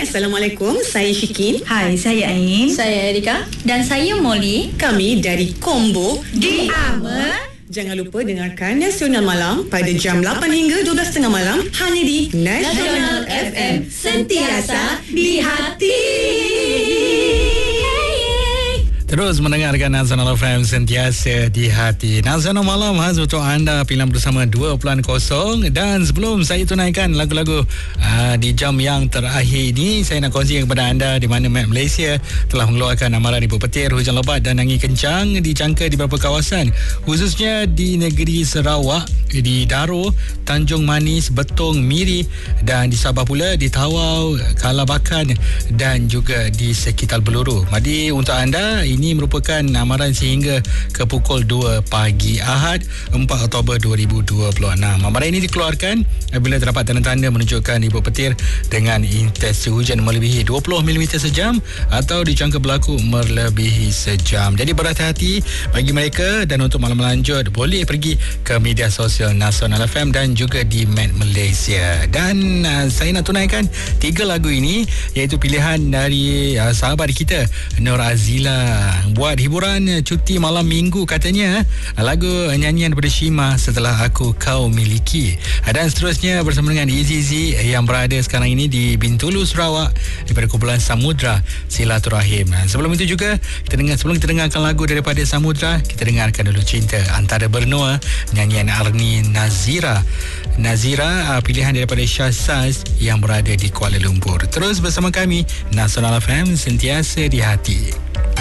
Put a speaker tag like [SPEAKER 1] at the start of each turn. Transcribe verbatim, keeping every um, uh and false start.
[SPEAKER 1] Assalamualaikum, saya Syikin.
[SPEAKER 2] Hai, saya Ain.
[SPEAKER 3] Saya Erika.
[SPEAKER 2] Dan saya Molly.
[SPEAKER 1] Kami dari Combo
[SPEAKER 2] Di Ama.
[SPEAKER 1] Jangan lupa dengarkan Nasional Malam pada jam lapan hingga dua belas tiga puluh malam hanya di
[SPEAKER 2] Nasional F M, sentiasa di hati.
[SPEAKER 4] Terus mendengarkan Nasional F M, sentiasa di hati. Nasional Malam khas untuk anda, pilihan bersama dua kosong. Dan sebelum saya tunaikan lagu-lagu uh, di jam yang terakhir ini, saya nak kongsi kepada anda di mana Met Malaysia telah mengeluarkan amaran ibu petir, hujan lebat dan angin kencang dijangka di beberapa kawasan, khususnya di negeri Sarawak, di Daro, Tanjung Manis, Betong, Miri, dan di Sabah pula di Tawau, Kalabakan dan juga di sekitar Beluru. Jadi untuk anda, ini Ini merupakan amaran sehingga ke pukul dua pagi Ahad empat Oktober dua ribu dua puluh enam. Amaran ini dikeluarkan apabila terdapat tanda-tanda menunjukkan ibu petir dengan intensi hujan melebihi dua puluh milimeter sejam atau dijangka berlaku melebihi sejam. Jadi berhati-hati bagi mereka, dan untuk malam lanjut boleh pergi ke media sosial Nasional F M dan juga di Met Malaysia. Dan uh, saya nak tunaikan tiga lagu ini, iaitu pilihan dari uh, sahabat kita Nur Azila, buat hiburan cuti malam minggu katanya, lagu nyanyian daripada Shima, Setelah Aku Kau Miliki. Dan seterusnya bersama dengan Easy Z yang berada sekarang ini di Bintulu, Sarawak, daripada kumpulan Samudra, Silaturahim. Sebelum itu juga kita dengar, sebelum kita dengarkan lagu daripada Samudra, kita dengarkan dulu Cinta Antara Bernua, nyanyian Arni Nazira. Nazira, pilihan daripada Shah Saz yang berada di Kuala Lumpur. Terus bersama kami, Nasional F M, sentiasa di hati.